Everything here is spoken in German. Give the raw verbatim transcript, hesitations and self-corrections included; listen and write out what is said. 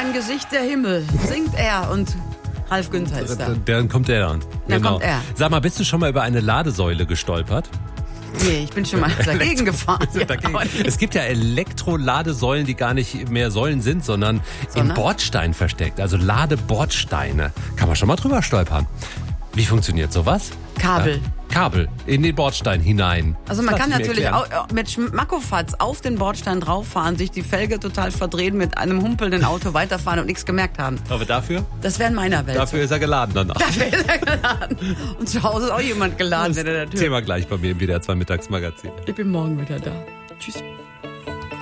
mein Gesicht der Himmel, singt er und Ralf Günther ist da. Dann kommt er dann. Dann Genau. kommt er. Sag mal, bist du schon mal über eine Ladesäule gestolpert? Nee, ich bin schon mal dagegen gefahren. Ja, Dagegen. Es gibt ja Elektroladesäulen, die gar nicht mehr Säulen sind, sondern Sondern? im Bordstein versteckt. Also Ladebordsteine. Kann man schon mal drüber stolpern. Wie funktioniert sowas? Kabel. Ja. Kabel in den Bordstein hinein. Also man Das kann darfst du mir natürlich erklären. auch mit Schmackofatz auf den Bordstein drauffahren, sich die Felge total verdrehen, mit einem humpelnden Auto weiterfahren und nichts gemerkt haben. Aber dafür? Das wäre in meiner Welt. Dafür ist er geladen danach. Dafür ist er geladen. Und zu Hause ist auch jemand geladen, wenn er der Tür. Thema gleich bei mir im W D R zwei Mittagsmagazin. Ich bin morgen wieder da. Tschüss.